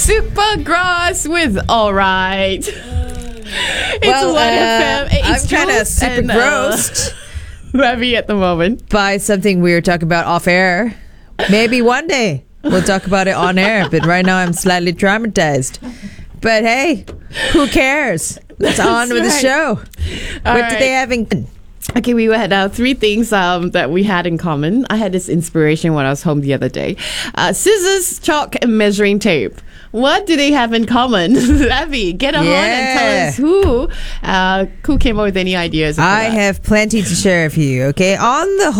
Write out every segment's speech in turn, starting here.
Supergrass with Alright. It's Well, 1FM. It's I'm kind of Jules super and, grossed Ravi at the moment. by something we were talking about off air. Maybe one day we'll talk about it on air, but right now I'm slightly traumatized. But hey, who cares? Let's on with the right. show. All What do they have in? Okay, we had three things that we had in common. I had this inspiration when I was home the other day. Scissors, chalk, and measuring tape. What do they have in common? Ravi, get on and tell us who came up with any ideas. I have plenty to share with you. Okay, on the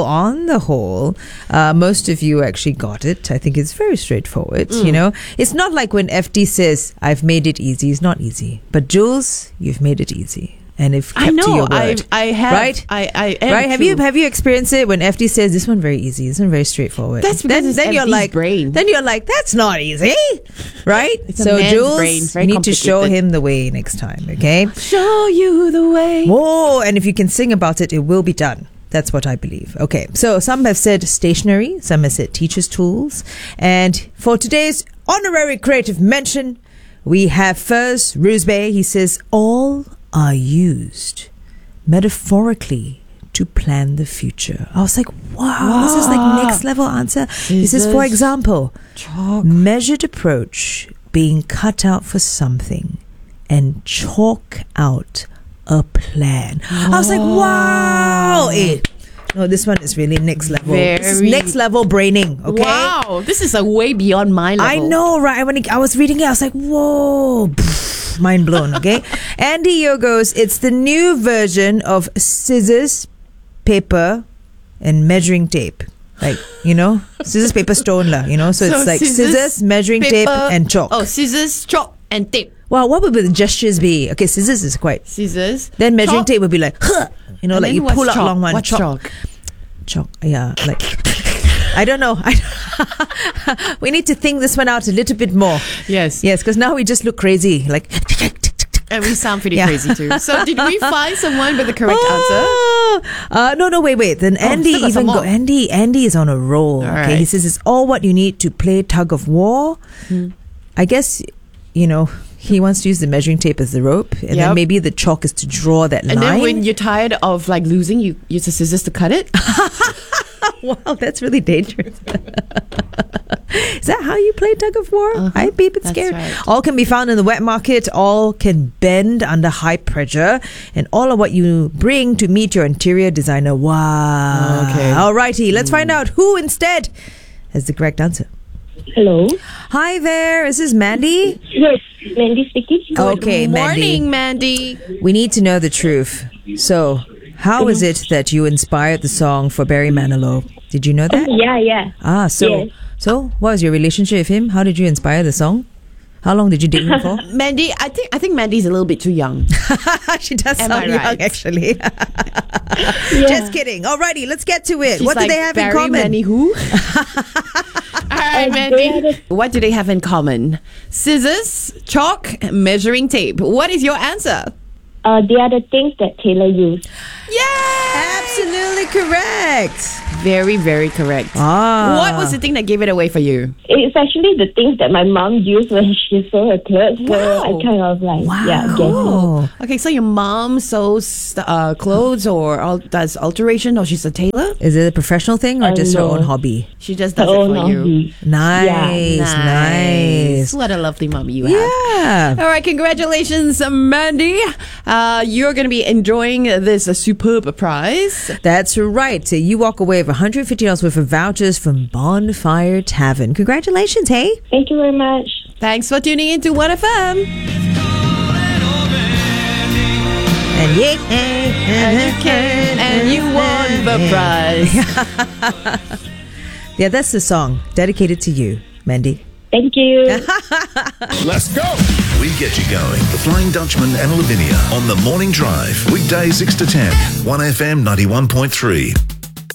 whole, most of you actually got it. I think it's very straightforward. You know, it's not like when FD says, "I've made it easy." It's not easy, but Jules, you've made it easy. And if kept I know, to your word. I have. Right? I am. Right? True. Have you experienced it when FD says this one very easy, this one very straightforward? That's because then it's you're FD's like brain. Then you're like, that's not easy, right? It's a So man's Jules, brain, very you need to show complicated. him the way next time, okay? Show you the way. Oh, and if you can sing about it, it will be done. That's what I believe. Okay, so some have said stationery, some have said teacher's tools, and for today's honorary creative mention, we have Furs Rusbay. He says all are used metaphorically to plan the future. I was like, wow. This is like next level answer. This is, for example, Chalk. measured approach, being cut out for something and chalk out a plan. I was like, wow. No, this one is really next level. This is Very- next level braining, okay? Wow, this is a way beyond my level. I know, right? When I was reading it, I was like, whoa. Mind blown, okay? Andy Yo goes, it's the new version of scissors, paper, and measuring tape. Like, you know, scissors, paper, stone lah, you know? So it's like scissors, measuring tape, paper- and chalk. Oh, scissors, chalk, and tape. Wow, what would the gestures be? Okay, scissors is quite. Scissors. Then measuring chalk, tape would be like, huh, you know, and like then you what's pull out chalk? long one. What's chalk? Chalk, yeah, like. I don't know. We need to think this one out a little bit more. Yes. Yes, because now we just look crazy. Like. And we sound pretty Yeah. crazy too. So did we find someone with the correct answer? No, wait. Then Andy still got some even more. Andy is on a roll. All Okay, right. he says it's all what you need to play tug of war. I guess he wants to use the measuring tape as the rope, and then Yep. maybe the chalk is to draw that And line. then when you're tired of like losing, you use the scissors to cut it. Wow, that's really dangerous. Is that how you play tug of war? I'd be a bit That's scared. right. All can be found in the wet market. All can bend under high pressure. And all of what you bring to meet your interior designer. Wow. Okay. Alrighty, let's find out who instead has the correct answer. Hello. Hi there, is this Mandy? Yes, Mandy speaking. Okay, Good morning, Mandy. Mandy. We need to know the truth. So, how is it that you inspired the song for Barry Manilow? Did you know that? Yeah. Yes. So what was your relationship with him? How did you inspire the song? How long did you date him for? Mandy, I think Mandy's a little bit too young. She does Am sound I young, right? actually. Just kidding. Alrighty, let's get to it. She's What do like, they have Barry, in common? Mandy who? All right, Mandy. What do they have in common? Scissors, chalk, measuring tape. What is your answer? They are the things that Taylor used. Yeah! Absolutely correct. Very, very correct. What was the thing that gave it away for you? It's actually the things that my mom used when she sewed her clothes. So Wow. I kind of like, guess it. Oh. Okay, so your mom sews clothes or does alteration, or she's a tailor? Is it a professional thing or just her no. own hobby? She just does Her it own for you. hobby. Nice. What a lovely mom you have. Yeah. All right, congratulations, Mandy. You're going to be enjoying this superb prize. That's right. So you walk away with $150 worth of vouchers from Bonfire Tavern. Congratulations, hey? Thank you very much. Thanks for tuning in to 1FM. And yeah, And you can, and you won the prize. Yeah, that's the song dedicated to you, Mandy. Thank you. Let's go! We get you going. The Flying Dutchman and Lavinia on the Morning Drive. Weekdays 6 to 10. 1FM 91.3.